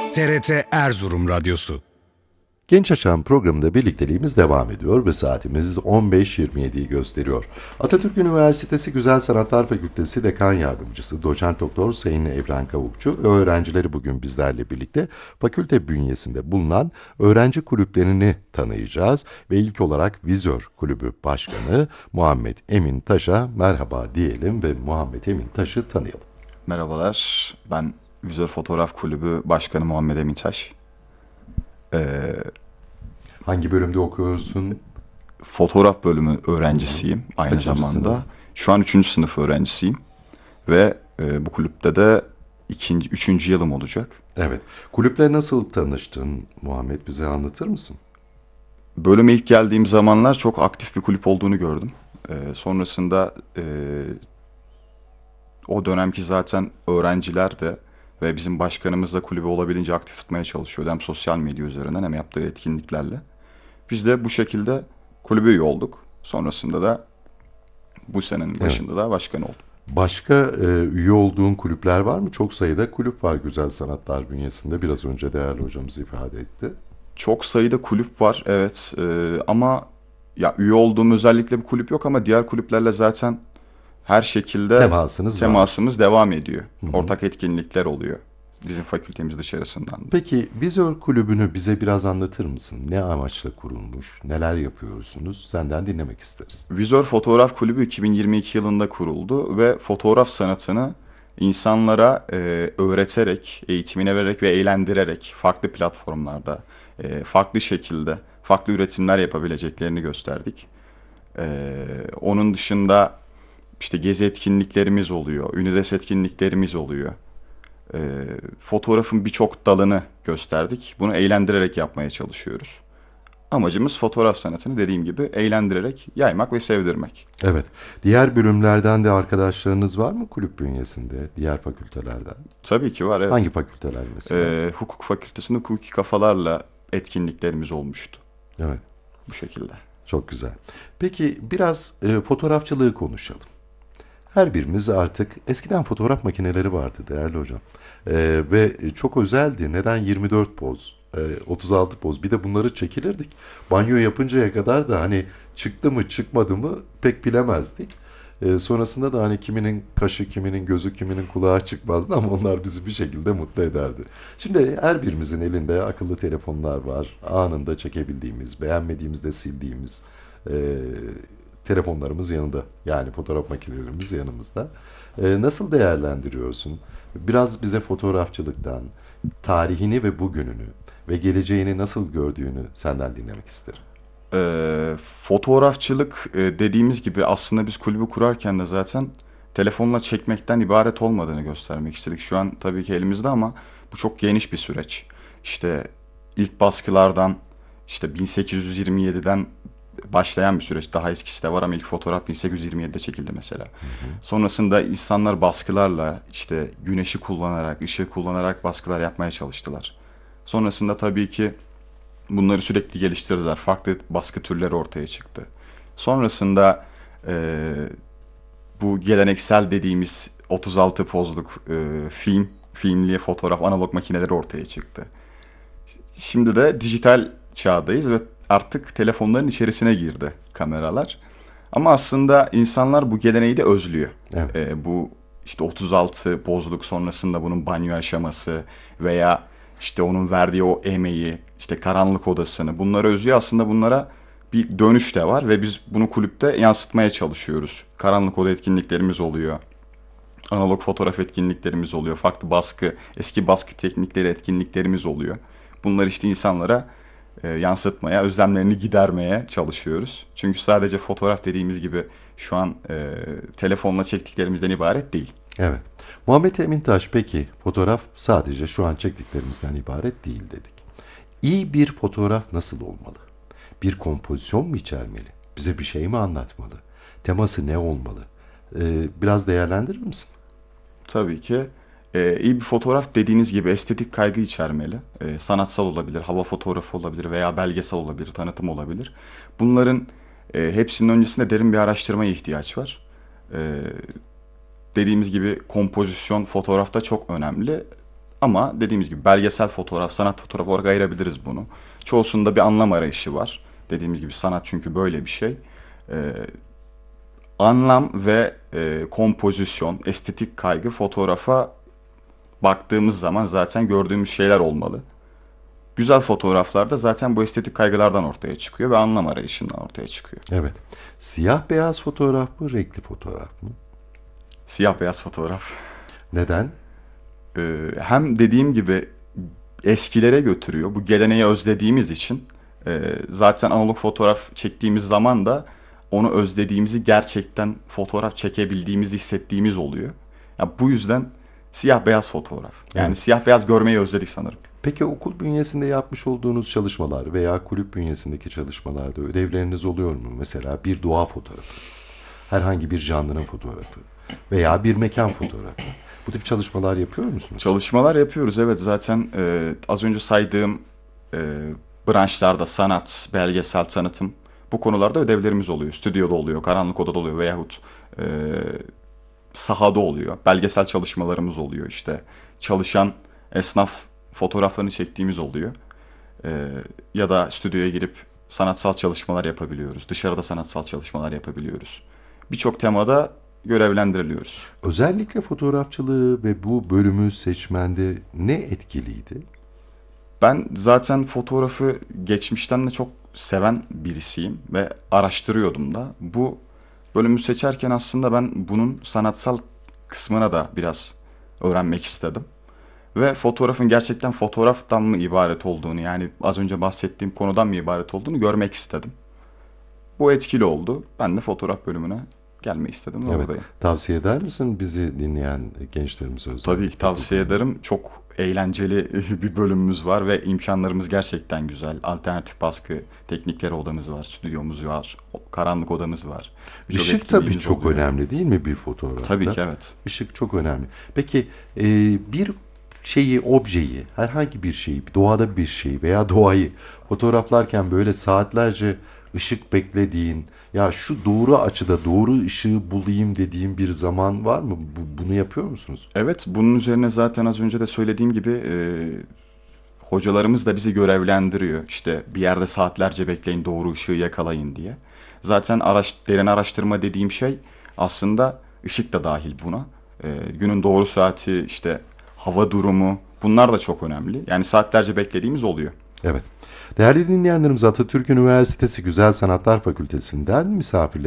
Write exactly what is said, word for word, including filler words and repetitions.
T R T Erzurum Radyosu. Genç Açan programında birlikteliğimiz devam ediyor ve saatimiz on beş yirmi yediyi gösteriyor. Atatürk Üniversitesi Güzel Sanatlar Fakültesi Dekan Yardımcısı Doçent Doktor Sayın Evren Kavukçu ve öğrencileri bugün bizlerle birlikte fakülte bünyesinde bulunan öğrenci kulüplerini tanıyacağız ve ilk olarak Vizör Kulübü Başkanı Muhammed Emin Taş'a merhaba diyelim ve Muhammed Emin Taş'ı tanıyalım. Merhabalar, ben Vizör Fotoğraf Kulübü Başkanı Muhammed Emin Taş. Ee, Hangi bölümde okuyorsun? Fotoğraf bölümü öğrencisiyim aynı Kaçıncı zamanda. sınıf? Şu an üçüncü sınıf öğrencisiyim ve e, bu kulüpte de ikinci, üçüncü yılım olacak. Evet. Kulüple nasıl tanıştın Muhammed? Bize anlatır mısın? Bölüme ilk geldiğim zamanlar çok aktif bir kulüp olduğunu gördüm. Ee, sonrasında e, o dönemki zaten öğrenciler de ve bizim başkanımız da kulübü olabildiğince aktif tutmaya çalışıyordu. Hem sosyal medya üzerinden hem yaptığı etkinliklerle. Biz de bu şekilde kulübe üye olduk. Sonrasında da bu senenin başında da başkan oldum. Başka e, üye olduğun kulüpler var mı? Çok sayıda kulüp var Güzel Sanatlar bünyesinde. Biraz önce değerli hocamız ifade etti. Çok sayıda kulüp var, evet. Ee, ama ya üye olduğum özellikle bir kulüp yok ama diğer kulüplerle zaten her şekilde Temasınız temasımız devam ediyor. Hı hı. Ortak etkinlikler oluyor bizim fakültemiz dışarısından. Peki Vizör Kulübü'nü bize biraz anlatır mısın? Ne amaçla kurulmuş? Neler yapıyorsunuz? Senden dinlemek isteriz. Vizör Fotoğraf Kulübü iki bin yirmi iki yılında kuruldu ve fotoğraf sanatını insanlara e, öğreterek, eğitimine vererek ve eğlendirerek farklı platformlarda, e, farklı şekilde, farklı üretimler yapabileceklerini gösterdik. E, onun dışında işte gezi etkinliklerimiz oluyor, Ünides etkinliklerimiz oluyor. E, fotoğrafın birçok dalını gösterdik. Bunu eğlendirerek yapmaya çalışıyoruz. Amacımız fotoğraf sanatını dediğim gibi eğlendirerek yaymak ve sevdirmek. Evet. Diğer bölümlerden de arkadaşlarınız var mı kulüp bünyesinde? Diğer fakültelerden? Tabii ki var, evet. Hangi fakülteler mesela? Ee, hukuk fakültesinde hukuki kafalarla etkinliklerimiz olmuştu. Evet. Bu şekilde. Çok güzel. Peki biraz e, fotoğrafçılığı konuşalım. Her birimiz artık eskiden fotoğraf makineleri vardı değerli hocam. E, ve çok özeldi. Neden yirmi dört poz, e, otuz altı poz bir de bunları çekilirdik. Banyo yapıncaya kadar da hani çıktı mı çıkmadı mı pek bilemezdik. E, sonrasında da hani kiminin kaşı, kiminin gözü, kiminin kulağı çıkmazdı ama onlar bizi bir şekilde mutlu ederdi. Şimdi her birimizin elinde akıllı telefonlar var. Anında çekebildiğimiz, beğenmediğimizde sildiğimiz e, telefonlarımız yanında. Yani fotoğraf makinelerimiz yanımızda. E, nasıl değerlendiriyorsun? Biraz bize fotoğrafçılıktan, tarihini ve bugününü ve geleceğini nasıl gördüğünü senden dinlemek isterim. Ee, fotoğrafçılık e, dediğimiz gibi aslında biz kulübü kurarken de zaten telefonla çekmekten ibaret olmadığını göstermek istedik. Şu an tabii ki elimizde ama bu çok geniş bir süreç. İşte ilk baskılardan işte bin sekiz yüz yirmi yediden başlayan bir süreç. Daha eskisi de var ama ilk fotoğraf bin sekiz yüz yirmi yedide çekildi mesela. Hı hı. Sonrasında insanlar baskılarla işte güneşi kullanarak, ışığı kullanarak baskılar yapmaya çalıştılar. Sonrasında tabii ki bunları sürekli geliştirdiler. Farklı baskı türleri ortaya çıktı. Sonrasında e, bu geleneksel dediğimiz otuz altı pozluk e, film, filmli fotoğraf analog makineleri ortaya çıktı. Şimdi de dijital çağdayız ve artık telefonların içerisine girdi kameralar. Ama aslında insanlar bu geleneği de özlüyor. Evet. E, bu işte otuz altı pozluk sonrasında bunun banyo aşaması veya işte onun verdiği o emeği, işte karanlık odasını bunları özlüyor. Aslında bunlara bir dönüş de var ve biz bunu kulüpte yansıtmaya çalışıyoruz. Karanlık oda etkinliklerimiz oluyor. Analog fotoğraf etkinliklerimiz oluyor. Farklı baskı, eski baskı teknikleri etkinliklerimiz oluyor. Bunları işte insanlara e, yansıtmaya, özlemlerini gidermeye çalışıyoruz. Çünkü sadece fotoğraf dediğimiz gibi şu an e, telefonla çektiklerimizden ibaret değil. Evet. Muhammed Emin Taş, peki fotoğraf sadece şu an çektiklerimizden ibaret değil dedik. İyi bir fotoğraf nasıl olmalı? Bir kompozisyon mu içermeli? Bize bir şey mi anlatmalı? Teması ne olmalı? Ee, biraz değerlendirir misin? Tabii ki. Ee, iyi bir fotoğraf dediğiniz gibi estetik kaygı içermeli. Ee, sanatsal olabilir, hava fotoğrafı olabilir veya belgesel olabilir, tanıtım olabilir. Bunların e, hepsinin öncesinde derin bir araştırmaya ihtiyaç var. Ee, dediğimiz gibi kompozisyon fotoğrafta çok önemli. Ama dediğimiz gibi belgesel fotoğraf, sanat fotoğrafı olarak ayırabiliriz bunu. Çoğusunda bir anlam arayışı var. Dediğimiz gibi sanat çünkü böyle bir şey. Ee, anlam ve e, kompozisyon, estetik kaygı fotoğrafa baktığımız zaman zaten gördüğümüz şeyler olmalı. Güzel fotoğraflarda zaten bu estetik kaygılardan ortaya çıkıyor ve anlam arayışından ortaya çıkıyor. Evet. Siyah beyaz fotoğraf mı, renkli fotoğraf mı? Siyah beyaz fotoğraf. Neden? Ee, hem dediğim gibi eskilere götürüyor. Bu geleneği özlediğimiz için e, zaten analog fotoğraf çektiğimiz zaman da onu özlediğimizi gerçekten fotoğraf çekebildiğimizi hissettiğimiz oluyor. Ya bu yüzden siyah beyaz fotoğraf. Yani Evet. siyah beyaz görmeyi özledik sanırım. Peki okul bünyesinde yapmış olduğunuz çalışmalar veya kulüp bünyesindeki çalışmalarda ödevleriniz oluyor mu? Mesela bir doğa fotoğrafı, herhangi bir canlının fotoğrafı veya bir mekan fotoğrafı. Bu tip çalışmalar yapıyor musunuz? Çalışmalar yapıyoruz, evet. Zaten e, az önce saydığım e, branşlarda sanat, belgesel, tanıtım, bu konularda ödevlerimiz oluyor. Stüdyoda oluyor, karanlık odada oluyor veyahut e, sahada oluyor. Belgesel çalışmalarımız oluyor işte. Çalışan esnaf fotoğraflarını çektiğimiz oluyor. E, ya da stüdyoya girip sanatsal çalışmalar yapabiliyoruz. Dışarıda sanatsal çalışmalar yapabiliyoruz. Birçok temada görevlendiriliyoruz. Özellikle fotoğrafçılığı ve bu bölümü seçmende ne etkiliydi? Ben zaten fotoğrafı geçmişten de çok seven birisiyim ve araştırıyordum da. Bu bölümü seçerken aslında ben bunun sanatsal kısmına da biraz öğrenmek istedim. Ve fotoğrafın gerçekten fotoğraftan mı ibaret olduğunu, yani az önce bahsettiğim konudan mı ibaret olduğunu görmek istedim. Bu etkili oldu. Ben de fotoğraf bölümüne gelmeyi istedim ve Evet. oradayım. Tavsiye eder misin bizi dinleyen gençlerimize özellikle? Tabii ki tavsiye ederim. Çok eğlenceli bir bölümümüz var ve imkanlarımız gerçekten güzel. Alternatif baskı teknikleri odamız var, stüdyomuz var, karanlık odamız var. Birçok Işık tabii etkinliğimiz çok oluyor. önemli değil mi bir fotoğrafta? Tabii ki, evet. Işık çok önemli. Peki e, bir şeyi, objeyi, herhangi bir şeyi, doğada bir şeyi veya doğayı fotoğraflarken böyle saatlerce ışık beklediğin, ya şu doğru açıda doğru ışığı bulayım dediğin bir zaman var mı? Bu- bunu yapıyor musunuz? Evet, bunun üzerine zaten az önce de söylediğim gibi e, hocalarımız da bizi görevlendiriyor. İşte bir yerde saatlerce bekleyin, doğru ışığı yakalayın diye. Zaten araş, derin araştırma dediğim şey aslında ışık da dahil buna. E, günün doğru saati, işte hava durumu, bunlar da çok önemli. Yani saatlerce beklediğimiz oluyor. Evet. Değerli dinleyenlerimiz, Atatürk Üniversitesi Güzel Sanatlar Fakültesinden misafirler